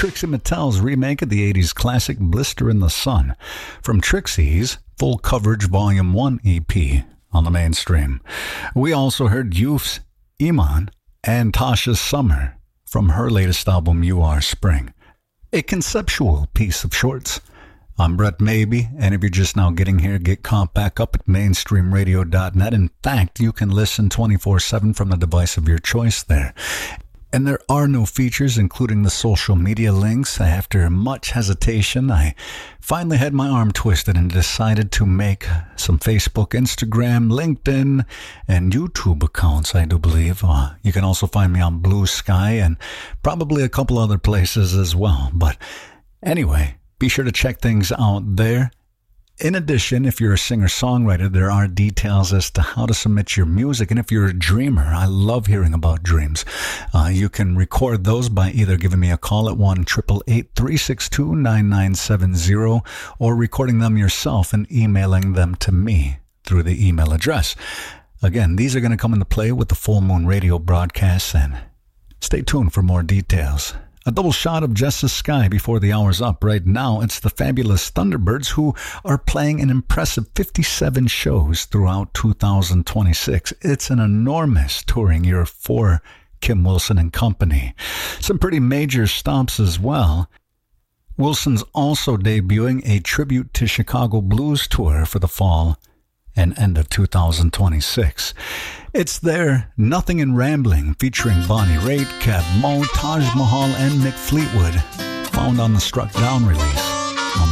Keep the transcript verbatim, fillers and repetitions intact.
Trixie Mattel's remake of the eighties classic Blister in the Sun from Trixie's Full Coverage Volume one E P on the mainstream. We also heard Youth's Iman and Tasha's Summer from her latest album You Are Spring, a conceptual piece of shorts. I'm Brett Maybe, and if you're just now getting here, get caught back up at mainstream radio dot net. In fact, you can listen twenty-four seven from the device of your choice there. And there are no features, including the social media links. After much hesitation, I finally had my arm twisted and decided to make some Facebook, Instagram, LinkedIn, and YouTube accounts, I do believe. Uh, you can also find me on Blue Sky and probably a couple other places as well. But anyway, be sure to check things out there. In addition, if you're a singer-songwriter, there are details as to how to submit your music. And if you're a dreamer, I love hearing about dreams. Uh, you can record those by either giving me a call at one eight eight eight, three six two, nine nine seven zero or recording them yourself and emailing them to me through the email address. Again, these are going to come into play with the Full Moon Radio broadcast, and stay tuned for more details. A double shot of Just the Sky before the hour's up. Right now, it's the fabulous Thunderbirds, who are playing an impressive fifty-seven shows throughout two thousand twenty-six. It's an enormous touring year for Kim Wilson and company. Some pretty major stops as well. Wilson's also debuting a tribute to Chicago Blues tour for the fall and end of two thousand twenty-six. It's their Nothing in Rambling, featuring Bonnie Raitt, Cab Mo, Taj Mahal, and Mick Fleetwood, found on the Struck Down release.